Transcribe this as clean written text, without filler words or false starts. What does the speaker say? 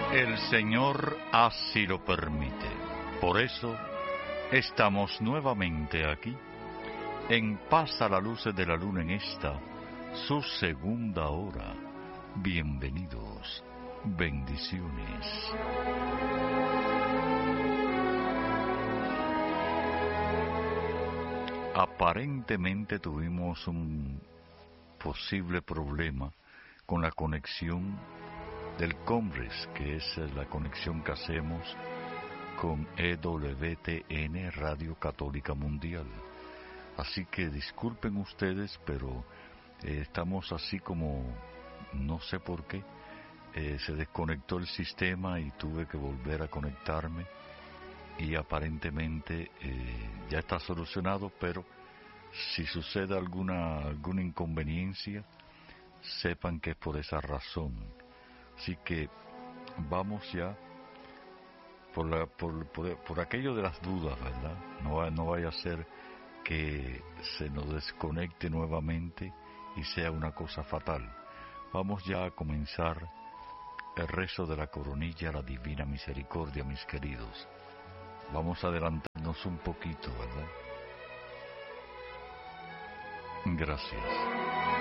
El Señor así lo permite. Por eso estamos nuevamente aquí, en Paz a la luz de la luna en esta, su segunda hora. Bienvenidos, bendiciones. Aparentemente tuvimos un posible problema con la conexión del Comres, que es la conexión que hacemos con EWTN Radio Católica Mundial. Así que disculpen ustedes, pero estamos así como, no sé por qué, se desconectó el sistema y tuve que volver a conectarme y aparentemente ya está solucionado, pero si sucede alguna inconveniencia, sepan que es por esa razón. Así que vamos ya por aquello de las dudas, ¿verdad? No vaya a ser que se nos desconecte nuevamente y sea una cosa fatal. Vamos ya a comenzar el rezo de la coronilla a la Divina Misericordia, mis queridos. Vamos a adelantarnos un poquito, ¿verdad? Gracias.